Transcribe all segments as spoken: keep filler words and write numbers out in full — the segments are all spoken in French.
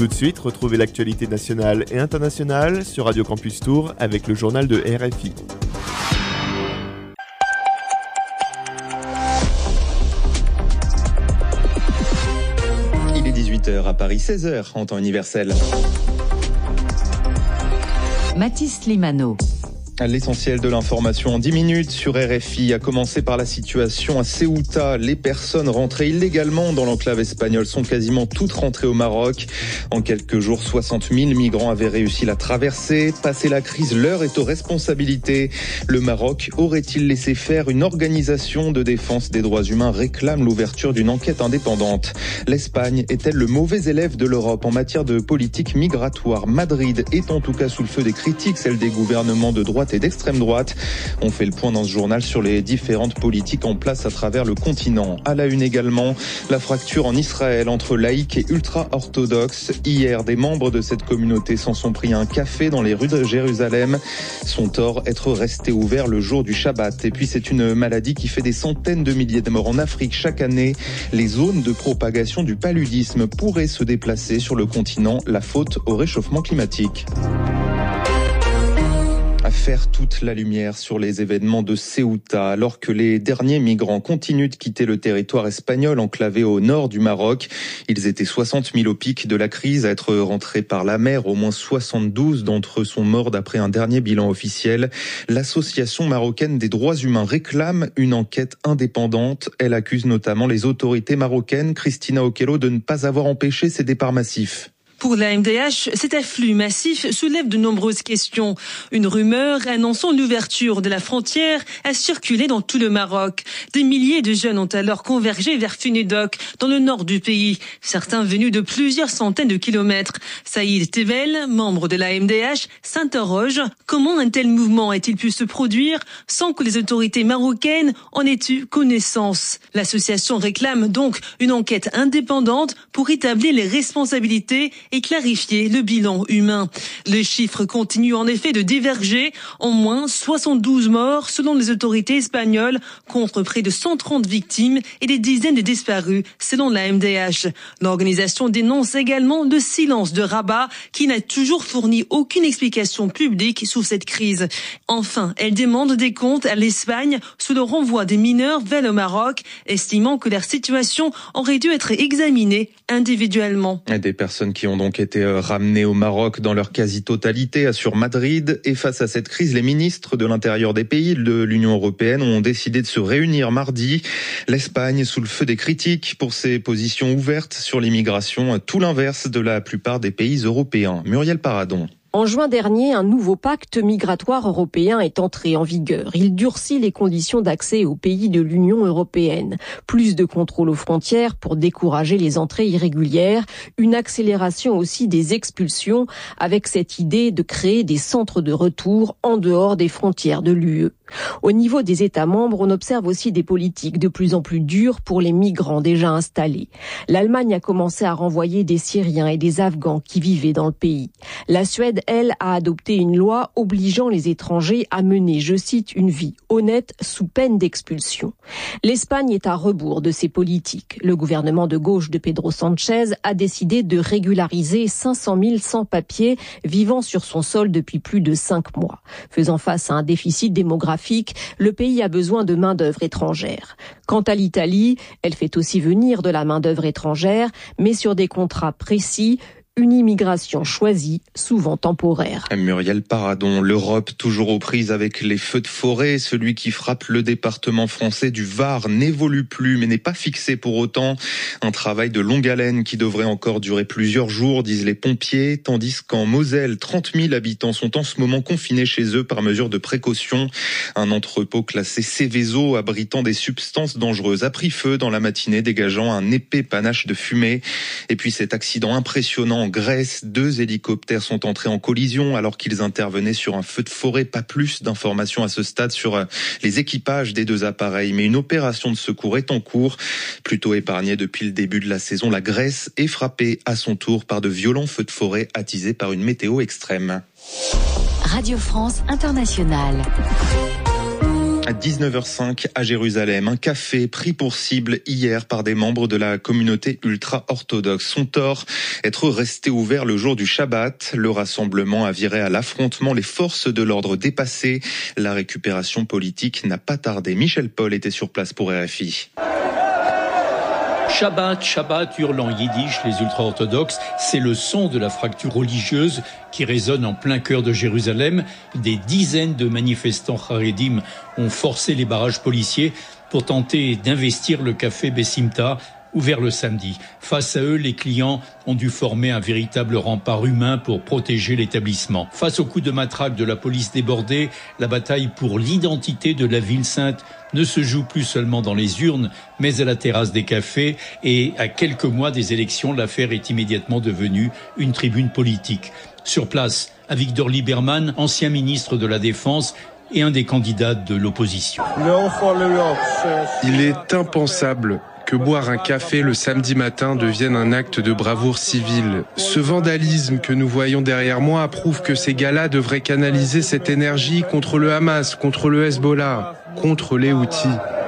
Tout de suite, retrouvez l'actualité nationale et internationale sur Radio Campus Tours avec le journal de R F I. Il est dix-huit heures à Paris, seize heures en temps universel. Mathis Limano. L'essentiel de l'information en dix minutes sur R F I, a commencé par la situation à Ceuta. Les personnes rentrées illégalement dans l'enclave espagnole sont quasiment toutes rentrées au Maroc. En quelques jours, soixante mille migrants avaient réussi la traversée. Passé la crise, l'heure est aux responsabilités. Le Maroc aurait-il laissé faire? Une organisation de défense des droits humains réclame l'ouverture d'une enquête indépendante. L'Espagne est-elle le mauvais élève de l'Europe en matière de politique migratoire? Madrid est en tout cas sous le feu des critiques, celle des gouvernements de droite et d'extrême droite. On fait le point dans ce journal sur les différentes politiques en place à travers le continent. À la une également, la fracture en Israël entre laïcs et ultra-orthodoxes. Hier, des membres de cette communauté s'en sont pris un café dans les rues de Jérusalem. Son tort, être resté ouvert le jour du Shabbat. Et puis c'est une maladie qui fait des centaines de milliers de morts en Afrique chaque année. Les zones de propagation du paludisme pourraient se déplacer sur le continent, la faute au réchauffement climatique. Faire toute la lumière sur les événements de Ceuta, alors que les derniers migrants continuent de quitter le territoire espagnol enclavé au nord du Maroc. Ils étaient soixante mille au pic de la crise à être rentrés par la mer. Au moins soixante-douze d'entre eux sont morts d'après un dernier bilan officiel. L'Association marocaine des droits humains réclame une enquête indépendante. Elle accuse notamment les autorités marocaines, Cristina Oquero, de ne pas avoir empêché ces départs massifs. Pour la M D H, cet afflux massif soulève de nombreuses questions. Une rumeur annonçant l'ouverture de la frontière a circulé dans tout le Maroc. Des milliers de jeunes ont alors convergé vers Funedok, dans le nord du pays, certains venus de plusieurs centaines de kilomètres. Saïd Tevel, membre de la M D H, s'interroge comment un tel mouvement a-t-il pu se produire sans que les autorités marocaines en aient eu connaissance. L'association réclame donc une enquête indépendante pour établir les responsabilités et clarifier le bilan humain. Les chiffres continuent en effet de diverger. Au moins soixante-douze morts selon les autorités espagnoles, contre près de cent trente victimes et des dizaines de disparus selon la M D H. L'organisation dénonce également le silence de Rabat qui n'a toujours fourni aucune explication publique sur cette crise. Enfin, elle demande des comptes à l'Espagne sous le renvoi des mineurs vers le Maroc, estimant que leur situation aurait dû être examinée individuellement. Et des personnes qui ont donc été ramenés au Maroc dans leur quasi-totalité, assure Madrid. Et face à cette crise, les ministres de l'intérieur des pays de l'Union européenne ont décidé de se réunir mardi. L'Espagne sous le feu des critiques pour ses positions ouvertes sur l'immigration, tout l'inverse de la plupart des pays européens. Muriel Paradon. En juin dernier, un nouveau pacte migratoire européen est entré en vigueur. Il durcit les conditions d'accès aux pays de l'Union européenne. Plus de contrôles aux frontières pour décourager les entrées irrégulières. Une accélération aussi des expulsions avec cette idée de créer des centres de retour en dehors des frontières de l'U E. Au niveau des États membres, on observe aussi des politiques de plus en plus dures pour les migrants déjà installés. L'Allemagne a commencé à renvoyer des Syriens et des Afghans qui vivaient dans le pays. La Suède, elle, a adopté une loi obligeant les étrangers à mener, je cite, une vie honnête sous peine d'expulsion. L'Espagne est à rebours de ces politiques. Le gouvernement de gauche de Pedro Sánchez a décidé de régulariser cinq cent mille sans-papiers vivant sur son sol depuis plus de cinq mois. Faisant face à un déficit démographique, le pays a besoin de main-d'œuvre étrangère. Quant à l'Italie, elle fait aussi venir de la main-d'œuvre étrangère, mais sur des contrats précis. Une immigration choisie, souvent temporaire. Muriel Paradon, l'Europe toujours aux prises avec les feux de forêt. Celui qui frappe le département français du Var n'évolue plus, mais n'est pas fixé pour autant. Un travail de longue haleine qui devrait encore durer plusieurs jours, disent les pompiers, tandis qu'en Moselle, trente mille habitants sont en ce moment confinés chez eux par mesure de précaution. Un entrepôt classé Seveso abritant des substances dangereuses a pris feu dans la matinée, dégageant un épais panache de fumée. Et puis cet accident impressionnant en Grèce, deux hélicoptères sont entrés en collision alors qu'ils intervenaient sur un feu de forêt. Pas plus d'informations à ce stade sur les équipages des deux appareils, mais une opération de secours est en cours. Plutôt épargnée depuis le début de la saison, la Grèce est frappée à son tour par de violents feux de forêt attisés par une météo extrême. Radio France Internationale. À dix-neuf heures cinq à Jérusalem, un café pris pour cible hier par des membres de la communauté ultra-orthodoxe. Son tort, être resté ouvert le jour du Shabbat. Le rassemblement a viré à l'affrontement, les forces de l'ordre dépassées. La récupération politique n'a pas tardé. Michel Paul était sur place pour R F I. Shabbat, Shabbat, hurlent en yiddish les ultra-orthodoxes. C'est le son de la fracture religieuse qui résonne en plein cœur de Jérusalem. Des dizaines de manifestants haredim ont forcé les barrages policiers pour tenter d'investir le café Bessimta, ouvert le samedi. Face à eux, les clients ont dû former un véritable rempart humain pour protéger l'établissement. Face aux coups de matraque de la police débordée, la bataille pour l'identité de la ville sainte ne se joue plus seulement dans les urnes, mais à la terrasse des cafés. Et à quelques mois des élections, l'affaire est immédiatement devenue une tribune politique. Sur place, Avigdor Lieberman, ancien ministre de la Défense, et un des candidats de l'opposition. Il est impensable que boire un café le samedi matin devienne un acte de bravoure civile. Ce vandalisme que nous voyons derrière moi prouve que ces gars-là devraient canaliser cette énergie contre le Hamas, contre le Hezbollah, contre les Houthis.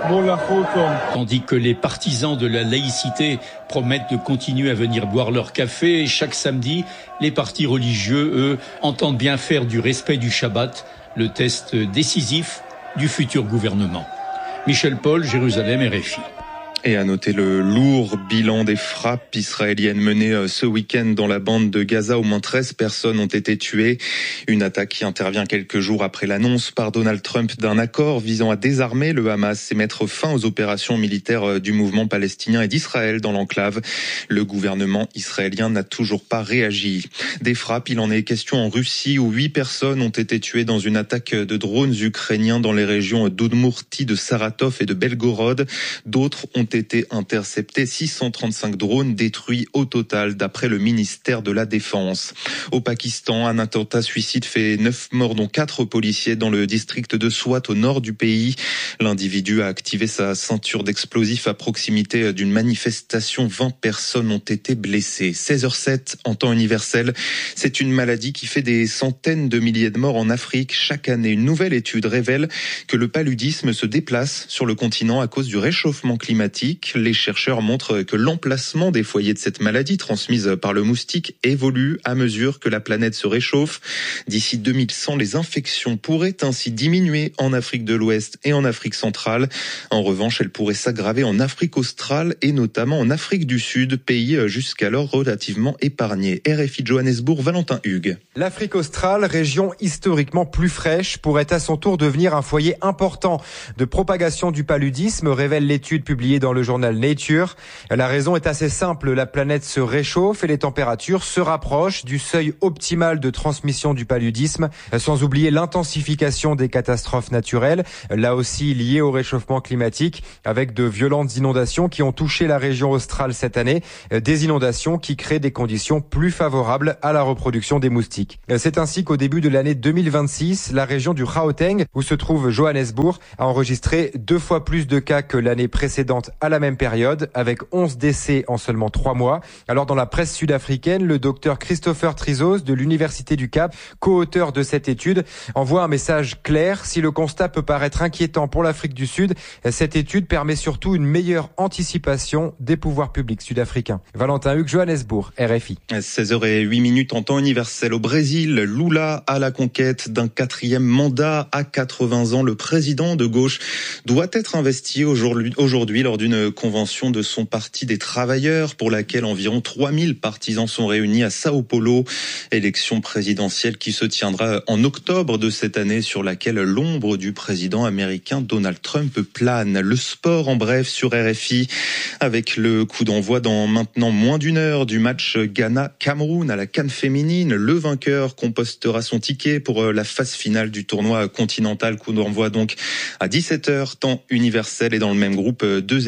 Tandis que les partisans de la laïcité promettent de continuer à venir boire leur café chaque samedi, les partis religieux, eux, entendent bien faire du respect du Shabbat le test décisif du futur gouvernement. Michel Paul, Jérusalem, R F I. Et à noter le lourd bilan des frappes israéliennes menées ce week-end dans la bande de Gaza. Au moins treize personnes ont été tuées. Une attaque qui intervient quelques jours après l'annonce par Donald Trump d'un accord visant à désarmer le Hamas et mettre fin aux opérations militaires du mouvement palestinien et d'Israël dans l'enclave. Le gouvernement israélien n'a toujours pas réagi. Des frappes, il en est question en Russie où huit personnes ont été tuées dans une attaque de drones ukrainiens dans les régions d'Udmurtie, de Saratov et de Belgorod. D'autres ont été interceptés, six cent trente-cinq drones détruits au total d'après le ministère de la Défense. Au Pakistan, un attentat suicide fait neuf morts dont quatre policiers dans le district de Swat au nord du pays. L'individu a activé sa ceinture d'explosifs à proximité d'une manifestation. vingt personnes ont été blessées. seize heures sept en temps universel. C'est une maladie qui fait des centaines de milliers de morts en Afrique chaque année. Une nouvelle étude révèle que le paludisme se déplace sur le continent à cause du réchauffement climatique. Les chercheurs montrent que l'emplacement des foyers de cette maladie transmise par le moustique évolue à mesure que la planète se réchauffe. D'ici deux mille cent, les infections pourraient ainsi diminuer en Afrique de l'Ouest et en Afrique centrale. En revanche, elles pourraient s'aggraver en Afrique australe et notamment en Afrique du Sud, pays jusqu'alors relativement épargné. R F I Johannesburg, Valentin Hugues. L'Afrique australe, région historiquement plus fraîche, pourrait à son tour devenir un foyer important de propagation du paludisme, révèle l'étude publiée dans le journal Nature. La raison est assez simple, la planète se réchauffe et les températures se rapprochent du seuil optimal de transmission du paludisme, sans oublier l'intensification des catastrophes naturelles, là aussi liées au réchauffement climatique, avec de violentes inondations qui ont touché la région australe cette année, des inondations qui créent des conditions plus favorables à la reproduction des moustiques. C'est ainsi qu'au début de l'année deux mille vingt-six, la région du Gauteng, où se trouve Johannesburg, a enregistré deux fois plus de cas que l'année précédente à la même période, avec onze décès en seulement trois mois. Alors dans la presse sud-africaine, le docteur Christopher Trizos de l'Université du Cap, co-auteur de cette étude, envoie un message clair. Si le constat peut paraître inquiétant pour l'Afrique du Sud, cette étude permet surtout une meilleure anticipation des pouvoirs publics sud-africains. Valentin Hugues, Johannesburg, R F I. seize heures huit minutes en temps universel. Au Brésil, Lula à la conquête d'un quatrième mandat à quatre-vingts ans. Le président de gauche doit être investi aujourd'hui, aujourd'hui lors d'une convention de son parti des travailleurs pour laquelle environ trois mille partisans sont réunis à Sao Paulo. Élection présidentielle qui se tiendra en octobre de cette année, sur laquelle l'ombre du président américain Donald Trump plane. Le sport en bref sur R F I avec le coup d'envoi dans maintenant moins d'une heure du match Ghana-Cameroun à la CAN féminine. Le vainqueur compostera son ticket pour la phase finale du tournoi continental. Coup d'envoi donc à dix-sept heures temps universel, et dans le même groupe deux équipes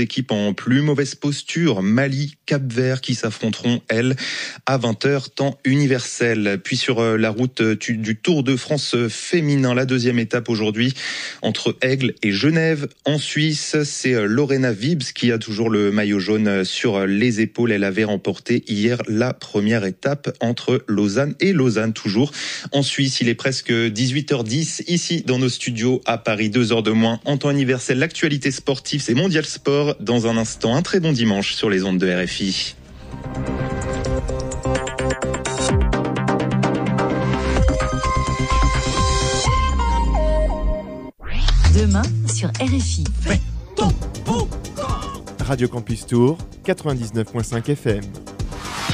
équipes en plus mauvaise posture. Mali, Cap-Vert qui s'affronteront, elles, à vingt heures, temps universel. Puis sur la route du Tour de France féminin, la deuxième étape aujourd'hui entre Aigle et Genève. En Suisse, c'est Lorena Wiebes qui a toujours le maillot jaune sur les épaules. Elle avait remporté hier la première étape entre Lausanne et Lausanne, toujours en Suisse. Il est presque dix-huit heures dix ici dans nos studios à Paris, deux heures de moins en temps universel. L'actualité sportive, c'est Mondial Sport. Dans un instant, un très bon dimanche sur les ondes de R F I. Demain sur R F I. Radio Campus Tour, quatre-vingt-dix-neuf virgule cinq F M.